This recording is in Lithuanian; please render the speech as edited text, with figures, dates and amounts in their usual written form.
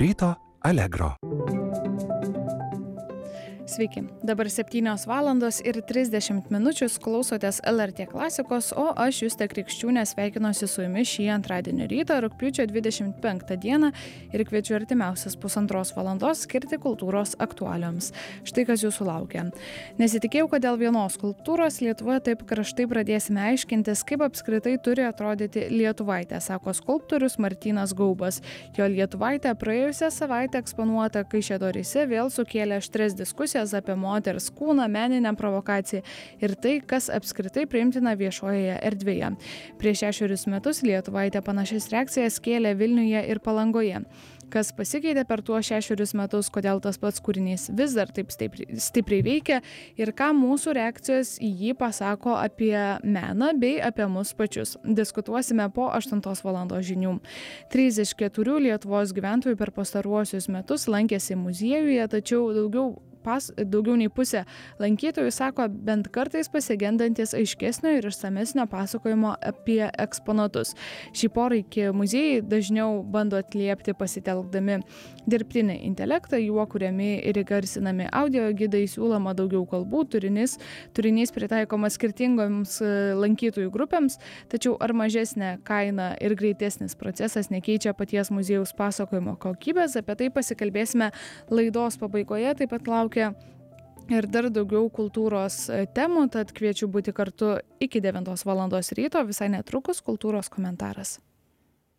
Ryto Allegro. Sveiki, dabar 7:30 minučių klausotės LRT klasikos, o aš Justė Krikščiūnė sveikinuosi su jumis šį antradienio rytą, rugpjūčio 25 dieną ir kviečiu artimiausias pusantros valandos skirti kultūros aktualijoms. Štai kas jūsų laukia. Nesitikėjau, kad dėl vienos skulptūros Lietuvoje taip karštai pradėsime aiškintis, kaip apskritai turi atrodyti lietuvaitė, sako skulptorius Martynas Gaubas. Jo lietuvaitė praėjusią savaitę eksponuota Kaišiadoryse vėl sukėlė aštrias diskusijas apie moters kūną, meninę provokaciją ir tai, kas apskritai priimtina viešojoje erdvėje. Prieš 6 metus lietuvaitė panašias reakcijas kėlė Vilniuje ir Palangoje. Kas pasikeitė per tuos 6 metus, kodėl tas pats kūrinys vis dar taip stipriai veikia ir ką mūsų reakcijos į jį pasako apie meną bei apie mus pačius. Diskutuosime po 8 valandos žinių. 3 iš 4 Lietuvos gyventojų per pastaruosius metus lankėsi muziejuje, tačiau daugiau nei pusė lankytojų sako bent kartais pasigendantis aiškesnio ir išsamesnio pasakojimo apie eksponatus. Šį poreikį muziejai dažniau bando atliepti pasitelkdami dirbtinį intelektą, juo kuriami ir įgarsinami audio gidai, siūloma daugiau kalbų, turinys pritaikomas skirtingoms lankytojų grupėms, tačiau ar mažesnė kaina ir greitesnis procesas nekeičia paties muziejaus pasakojimo kokybės, apie tai pasikalbėsime laidos pabaigoje, taip pat laukia ir dar daugiau kultūros temų, tad kviečiu būti kartu iki 9 valandos ryto, visai netrukus kultūros komentaras.